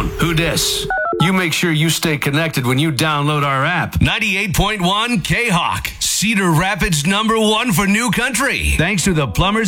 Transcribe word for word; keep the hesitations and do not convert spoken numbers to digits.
down. Who dis? You make sure you stay connected when you download our app. ninety-eight point one K-Hawk, Cedar Rapids number one for new country. Thanks to the Plumbers